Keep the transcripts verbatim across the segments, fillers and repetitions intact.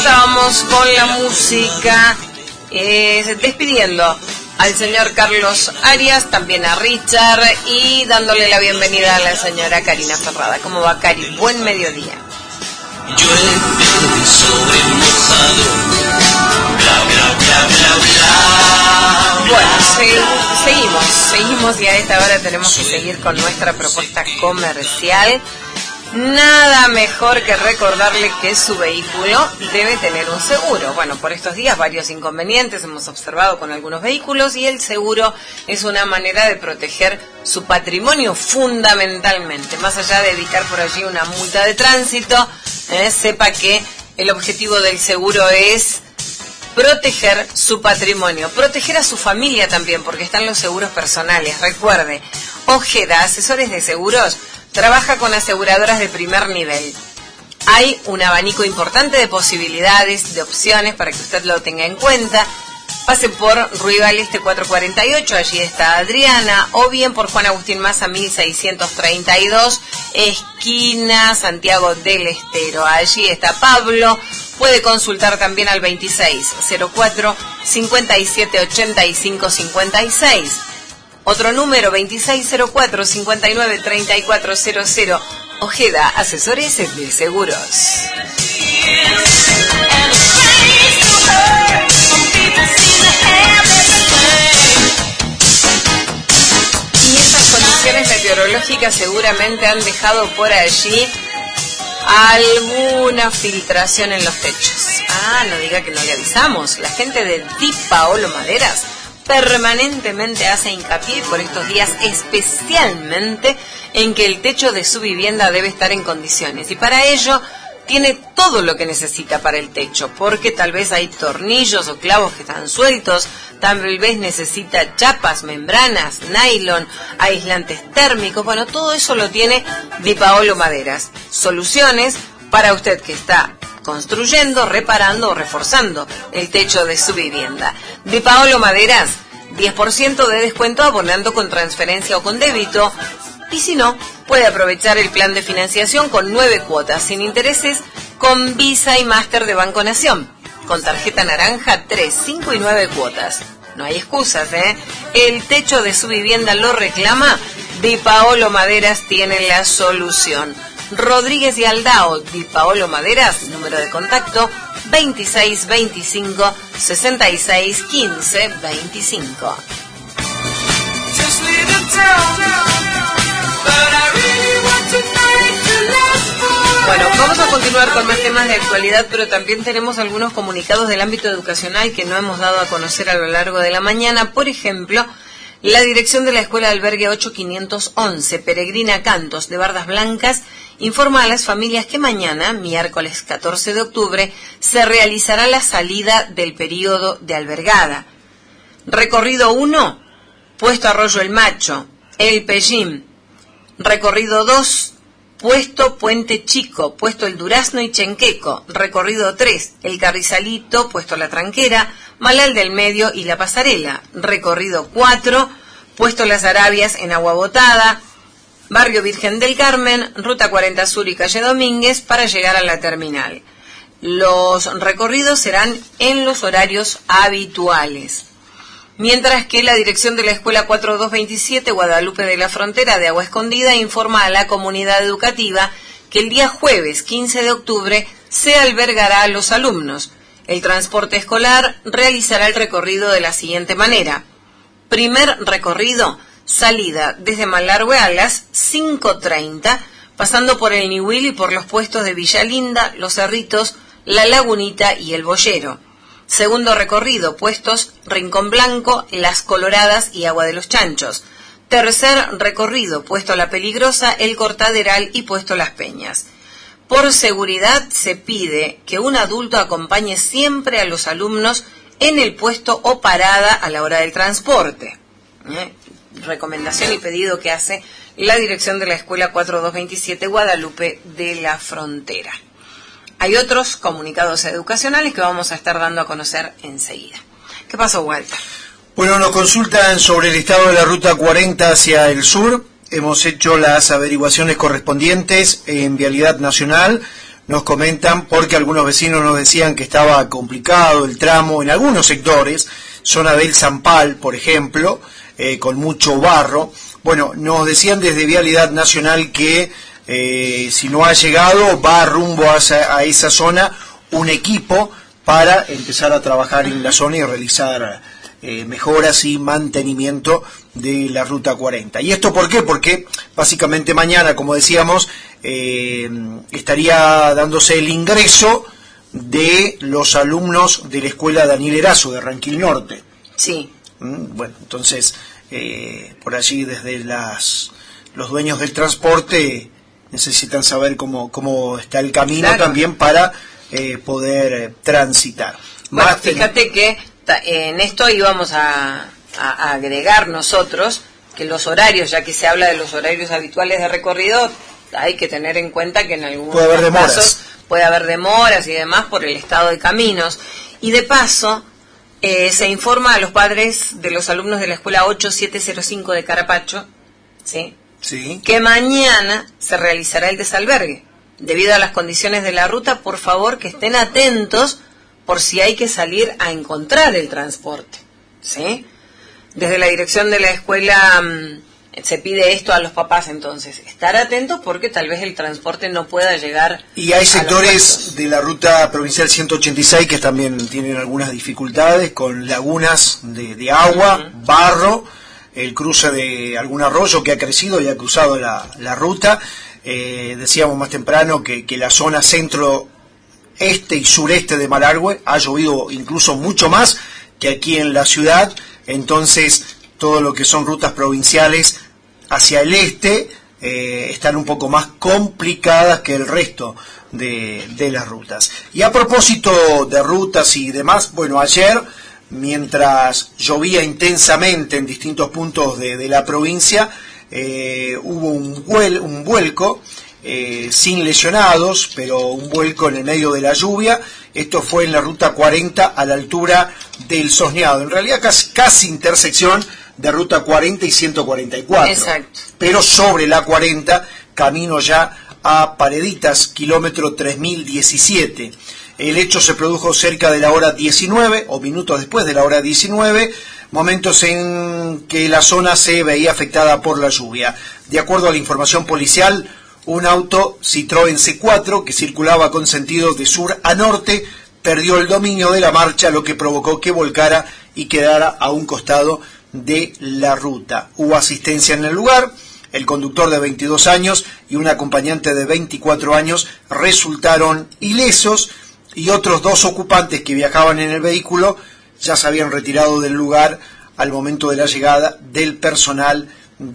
estábamos con la música, eh, despidiendo al señor Carlos Arias, también a Richard, y dándole la bienvenida a la señora Karina Ferrada. ¿Cómo va, Cari? Buen mediodía. Llueve sobre mojado, bla, bla, bla, bla, bla. Bueno, se, seguimos, seguimos y a esta hora tenemos que seguir con nuestra propuesta comercial. Nada mejor que recordarle que su vehículo debe tener un seguro. Bueno, por estos días varios inconvenientes hemos observado con algunos vehículos y el seguro es una manera de proteger su patrimonio fundamentalmente. Más allá de evitar por allí una multa de tránsito, eh, sepa que el objetivo del seguro es proteger su patrimonio, proteger a su familia también, porque están los seguros personales. Recuerde, Ojeda, asesores de seguros, trabaja con aseguradoras de primer nivel. Hay un abanico importante de posibilidades, de opciones para que usted lo tenga en cuenta. Pase por Ruibal Este cuatrocientos cuarenta y ocho, allí está Adriana, o bien por Juan Agustín Maza mil seiscientos treinta y dos, esquina Santiago del Estero. Allí está Pablo. Puede consultar también al veintiséis cero cuatro, cincuenta y siete ochenta y cinco cincuenta y seis. Otro número, veintiséis cero cuatro, cincuenta y nueve treinta y cuatro cero cero. Ojeda, asesores de seguros. Y estas condiciones meteorológicas seguramente han dejado por allí alguna filtración en los techos. Ah, no diga que no le avisamos. La gente de Di Paolo Maderas permanentemente hace hincapié por estos días, especialmente en que el techo de su vivienda debe estar en condiciones, y para ello tiene todo lo que necesita para el techo, porque tal vez hay tornillos o clavos que están sueltos, tal vez necesita chapas, membranas, nylon, aislantes térmicos. Bueno, todo eso lo tiene Di Paolo Maderas. Soluciones para usted que está construyendo, reparando o reforzando el techo de su vivienda. Di Paolo Maderas, diez por ciento de descuento abonando con transferencia o con débito. Y si no, puede aprovechar el plan de financiación con nueve cuotas sin intereses con Visa y Master de Banco Nación. Con tarjeta naranja, tres, cinco y nueve cuotas. No hay excusas, ¿eh? El techo de su vivienda lo reclama. Di Paolo Maderas tiene la solución. Rodríguez y Aldao, Di Paolo Maderas, número de contacto veintiséis veinticinco sesenta y seis quince veinticinco. Bueno, vamos a continuar con más temas de actualidad, pero también tenemos algunos comunicados del ámbito educacional que no hemos dado a conocer a lo largo de la mañana. Por ejemplo, la dirección de la Escuela de Albergue ocho mil quinientos once, Peregrina Cantos de Bardas Blancas, informa a las familias que mañana, miércoles catorce de octubre, se realizará la salida del periodo de albergada. Recorrido uno, puesto Arroyo el Macho, El Pellín. Recorrido dos, puesto Puente Chico, puesto El Durazno y Chenqueco. Recorrido tres, El Carrizalito, puesto La Tranquera, Malal del Medio y La Pasarela. Recorrido cuatro, puesto Las Arabias en Agua Botada, Barrio Virgen del Carmen, Ruta cuarenta Sur y Calle Domínguez para llegar a la terminal. Los recorridos serán en los horarios habituales. Mientras que la dirección de la Escuela cuatro dos veintisiete Guadalupe de la Frontera de Agua Escondida informa a la comunidad educativa que el día jueves quince de octubre se albergará a los alumnos. El transporte escolar realizará el recorrido de la siguiente manera. Primer recorrido, salida desde Malargüe a las cinco treinta, pasando por el Nihuil y por los puestos de Villa Linda, Los Cerritos, La Lagunita y El Boyero. Segundo recorrido, puestos Rincón Blanco, Las Coloradas y Agua de los Chanchos. Tercer recorrido, puesto La Peligrosa, El Cortaderal y puesto Las Peñas. Por seguridad se pide que un adulto acompañe siempre a los alumnos en el puesto o parada a la hora del transporte. ¿Eh? Recomendación y pedido que hace la dirección de la Escuela cuatro dos veintisiete Guadalupe de la Frontera. Hay otros comunicados educacionales que vamos a estar dando a conocer enseguida. ¿Qué pasó, Walter? Bueno, nos consultan sobre el estado de la Ruta cuarenta hacia el sur. Hemos hecho las averiguaciones correspondientes en Vialidad Nacional. nos comentan, porque algunos vecinos nos decían que estaba complicado el tramo en algunos sectores, zona del Zampal, por ejemplo, eh, con mucho barro. Bueno, nos decían desde Vialidad Nacional que eh, si no ha llegado, va rumbo a esa, a esa zona un equipo para empezar a trabajar en la zona y realizar eh, mejoras y mantenimiento de la Ruta cuarenta. ¿Y esto por qué? Porque básicamente mañana, como decíamos, eh, estaría dándose el ingreso de los alumnos de la escuela Daniel Erazo de Ranquil Norte. Sí. Mm, bueno, entonces, eh, por allí desde las los dueños del transporte necesitan saber cómo, cómo está el camino, claro, también para eh, poder eh, transitar. Bueno, Más fíjate que en esto íbamos a, a, a agregar nosotros que los horarios, ya que se habla de los horarios habituales de recorrido, hay que tener en cuenta que en algunos puede haber casos demoras. puede haber demoras y demás por el estado de caminos. Y de paso, eh, se informa a los padres de los alumnos de la escuela ocho siete cero cinco de Carapacho, ¿sí? Sí. que mañana se realizará el desalbergue. Debido a las condiciones de la ruta, por favor que estén atentos por si hay que salir a encontrar el transporte, ¿sí? Desde la dirección de la escuela mmm, se pide esto a los papás, entonces, estar atentos porque tal vez el transporte no pueda llegar. Y hay sectores de la ruta provincial ciento ochenta y seis que también tienen algunas dificultades, con lagunas de, de agua, uh-huh. barro, el cruce de algún arroyo que ha crecido y ha cruzado la, la ruta. Eh, decíamos más temprano que, que la zona centro este y sureste de Malargüe ha llovido incluso mucho más que aquí en la ciudad, entonces todo lo que son rutas provinciales hacia el este eh, están un poco más complicadas que el resto de, de las rutas. Y a propósito de rutas y demás, bueno, ayer, mientras llovía intensamente en distintos puntos de, de la provincia, eh, hubo un, vuel, un vuelco, Eh, sin lesionados, pero un vuelco en el medio de la lluvia. Esto fue en la ruta cuarenta a la altura del Sosneado, en realidad casi, casi intersección de ruta cuarenta y ciento cuarenta y cuatro. Exacto. Pero sobre la cuarenta, camino ya a Pareditas, kilómetro tres mil diecisiete. El hecho se produjo cerca de la hora diecinueve, o minutos después de la hora diecinueve, momentos en que la zona se veía afectada por la lluvia. De acuerdo a la información policial, un auto Citroën C cuatro que circulaba con sentido de sur a norte perdió el dominio de la marcha, lo que provocó que volcara y quedara a un costado de la ruta. Hubo asistencia en el lugar, el conductor de veintidós años y un acompañante de veinticuatro años resultaron ilesos y otros dos ocupantes que viajaban en el vehículo ya se habían retirado del lugar al momento de la llegada del personal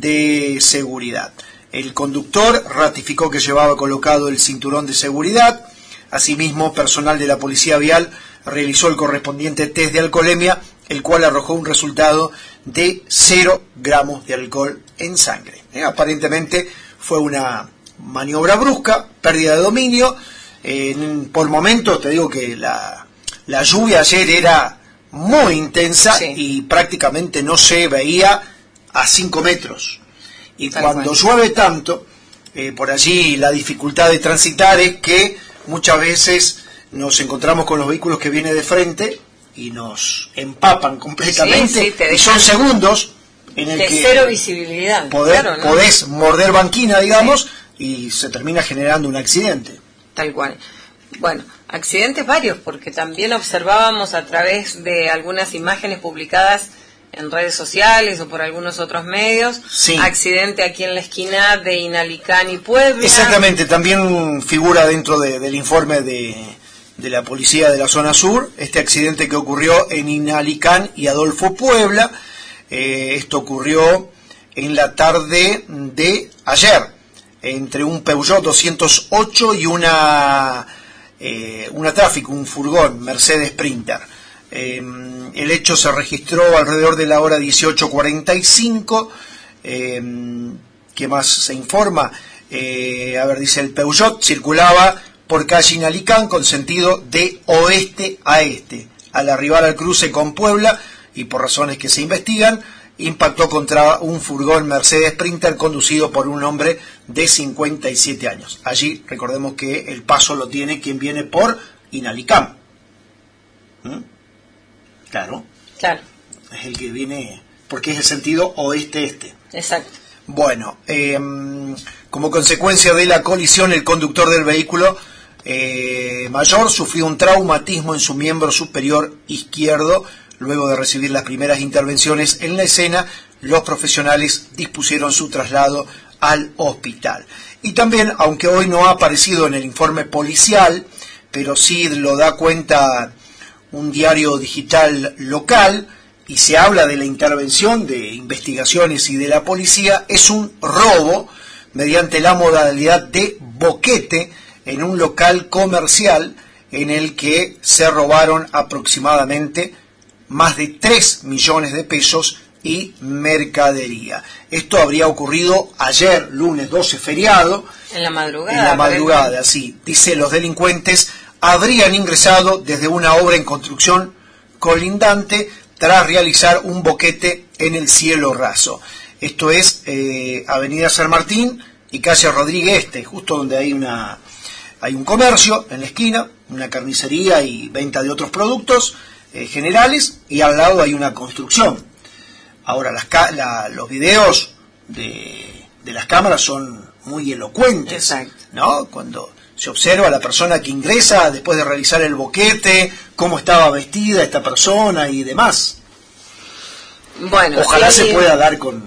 de seguridad. El conductor ratificó que llevaba colocado el cinturón de seguridad. Asimismo, personal de la Policía Vial realizó el correspondiente test de alcoholemia, el cual arrojó un resultado de cero gramos de alcohol en sangre. Eh, aparentemente fue una maniobra brusca, pérdida de dominio. Eh, por momentos, te digo que la, la lluvia ayer era muy intensa, sí, y prácticamente no se veía a cinco metros. Y Tal cuando cual. llueve tanto, eh, por allí la dificultad de transitar es que muchas veces nos encontramos con los vehículos que vienen de frente y nos empapan completamente, sí, sí, y son segundos en el de que cero visibilidad, poder, claro, ¿no? podés morder banquina, digamos, sí, y se termina generando un accidente. Tal cual. Bueno, accidentes varios, porque también observábamos a través de algunas imágenes publicadas en redes sociales o por algunos otros medios, sí, accidente aquí en la esquina de Inalicán y Puebla. Exactamente, también figura dentro de, del informe de, de la policía de la zona sur, este accidente que ocurrió en Inalicán y Adolfo Puebla. Eh, esto ocurrió en la tarde de ayer, entre un Peugeot doscientos ocho y una, eh, una Tráfico, un furgón Mercedes Sprinter. Eh, el hecho se registró alrededor de la hora dieciocho cuarenta y cinco. Eh, ¿Qué más se informa? Eh, a ver, dice, el Peugeot circulaba por calle Inalicán con sentido de oeste a este. Al arribar al cruce con Puebla, y por razones que se investigan, impactó contra un furgón Mercedes Sprinter conducido por un hombre de cincuenta y siete años. Allí recordemos que el paso lo tiene quien viene por Inalicam. ¿Mm? Claro. Claro. Es el que viene, porque es el sentido oeste-este. Exacto. Bueno, eh, como consecuencia de la colisión, el conductor del vehículo eh, mayor sufrió un traumatismo en su miembro superior izquierdo. Luego de recibir las primeras intervenciones en la escena, los profesionales dispusieron su traslado al hospital. Y también, aunque hoy no ha aparecido en el informe policial, pero sí lo da cuenta un diario digital local, y se habla de la intervención de investigaciones y de la policía, es un robo mediante la modalidad de boquete en un local comercial en el que se robaron aproximadamente más de tres millones de pesos y mercadería. Esto habría ocurrido ayer, lunes doce, feriado. En la madrugada. En la madrugada, sí. Dice, los delincuentes habrían ingresado desde una obra en construcción colindante tras realizar un boquete en el cielo raso. Esto es eh, Avenida San Martín y calle Rodríguez Este, justo donde hay una hay un comercio en la esquina, una carnicería y venta de otros productos eh, generales, y al lado hay una construcción. Ahora, las ca la, los videos de, de las cámaras son muy elocuentes. Exacto. ¿No? Cuando se observa a la persona que ingresa después de realizar el boquete, cómo estaba vestida esta persona y demás. Bueno, ojalá y... se pueda dar con...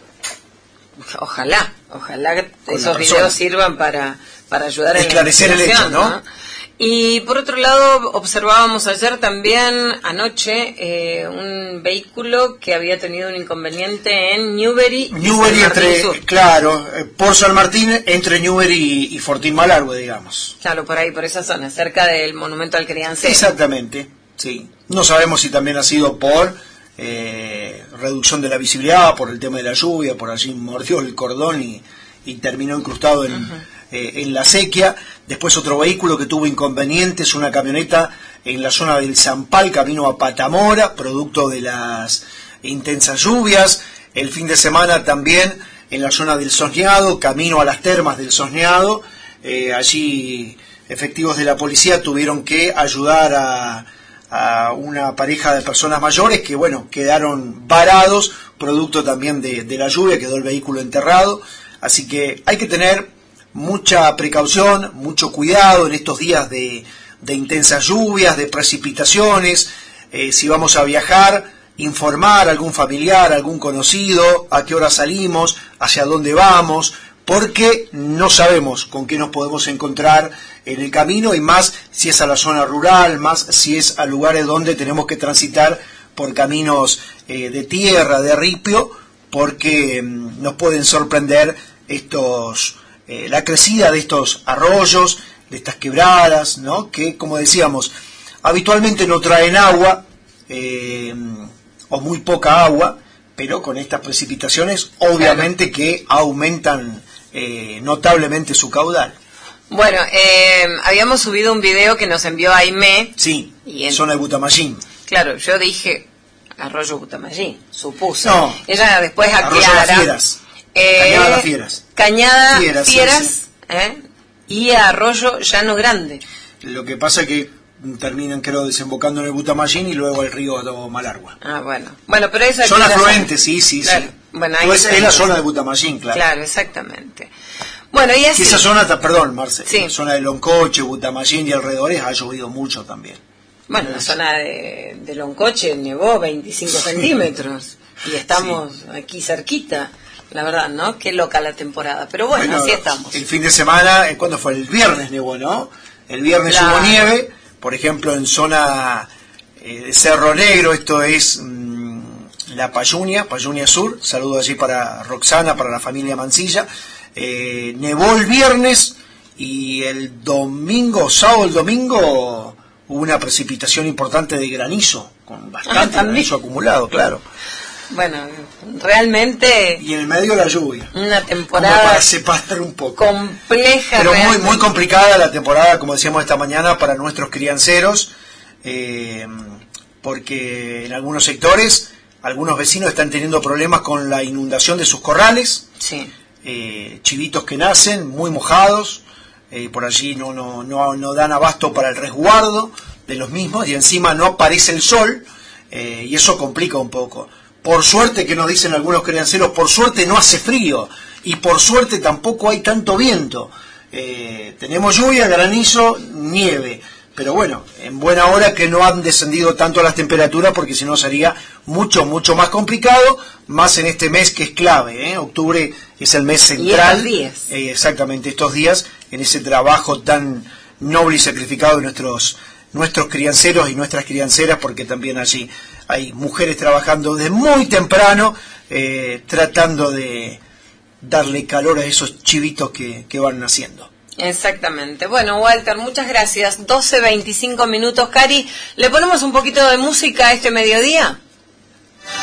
Ojalá, ojalá con esos videos sirvan para, para ayudar a esclarecer el hecho, ¿no? ¿no? Y por otro lado, observábamos ayer también, anoche, eh, un vehículo que había tenido un inconveniente en Newbery. Newbery entre, claro, por San Martín, entre Newbery y, y Fortín Malargüe, digamos. Claro, por ahí, por esa zona, cerca del monumento al criancero. Exactamente, sí. No sabemos si también ha sido por eh, reducción de la visibilidad, por el tema de la lluvia, por allí mordió el cordón y, y terminó incrustado en... Uh-huh. Eh, en la sequía. Después otro vehículo que tuvo inconvenientes, una camioneta en la zona del Zampal, camino a Patamora, producto de las intensas lluvias. El fin de semana también en la zona del Sosneado, camino a las termas del Sosneado. Eh, allí efectivos de la policía tuvieron que ayudar a, a una pareja de personas mayores que, bueno, quedaron varados, producto también de, de la lluvia, quedó el vehículo enterrado. Así que hay que tener mucha precaución, mucho cuidado en estos días de, de intensas lluvias, de precipitaciones. Eh, si vamos a viajar, informar a algún familiar, a algún conocido, a qué hora salimos, hacia dónde vamos, porque no sabemos con qué nos podemos encontrar en el camino, y más si es a la zona rural, más si es a lugares donde tenemos que transitar por caminos eh, de tierra, de ripio, porque eh, nos pueden sorprender estos... Eh, la crecida de estos arroyos, de estas quebradas, ¿no? Que, como decíamos, habitualmente no traen agua, eh, o muy poca agua, pero con estas precipitaciones obviamente que aumentan eh, notablemente su caudal. Bueno, eh, habíamos subido un video que nos envió Aimé. Sí, y en... zona de Butamayín. Claro, yo dije Arroyo Butamayín, supuse. No, ella después aclara. Arroyo Las Fieras. Eh, Cañada Las Fieras. Cañada Fieras, Fieras sí, sí. ¿eh? Y Arroyo Llano Grande. Lo que pasa es que terminan, creo, desembocando en el Butamayín y luego el río Malargüe. Ah, bueno. Bueno, pero esa son afluentes, sí, sí, claro. sí. Bueno, ahí pues es la zona de Butamayín, claro. Claro, exactamente. Bueno, y así. Y esa zona, perdón, Marce, sí. La zona de Loncoche, Butamayín y alrededores ha llovido mucho también. Bueno, la zona de, de Loncoche nevó veinticinco centímetros y estamos sí. aquí cerquita. La verdad, ¿no? Qué loca la temporada. Pero bueno, bueno así estamos. El fin de semana, ¿cuándo fue? El viernes nevó, ¿no? El viernes la... hubo nieve, por ejemplo, en zona eh, de Cerro Negro, esto es mmm, la Payunia, Payunia Sur. Saludo allí para Roxana, para la familia Mancilla. Eh, nevó el viernes y el domingo, sábado el domingo, hubo una precipitación importante de granizo, con bastante ah, granizo acumulado, claro. Bueno, realmente... Y en el medio la lluvia. Una temporada... Como para sepastar un poco. Compleja. Pero realmente. muy muy complicada la temporada, como decíamos esta mañana, para nuestros crianceros, eh, porque en algunos sectores algunos vecinos están teniendo problemas con la inundación de sus corrales. Sí. Eh, chivitos que nacen muy mojados, eh, por allí no, no, no, no dan abasto para el resguardo de los mismos, y encima no aparece el sol, eh, y eso complica un poco. Por suerte, que nos dicen algunos crianceros, por suerte no hace frío, y por suerte tampoco hay tanto viento. Eh, tenemos lluvia, granizo, nieve, pero bueno, en buena hora que no han descendido tanto las temperaturas, porque si no sería mucho, mucho más complicado, más en este mes que es clave, ¿eh? Octubre es el mes central. Y estos días. Eh, exactamente, estos días, en ese trabajo tan noble y sacrificado de nuestros, nuestros crianceros y nuestras crianceras, porque también allí hay mujeres trabajando desde muy temprano, eh, tratando de darle calor a esos chivitos que, que van naciendo. Exactamente. Bueno, Walter, muchas gracias. doce veinticinco minutos. Cari, ¿le ponemos un poquito de música a este mediodía?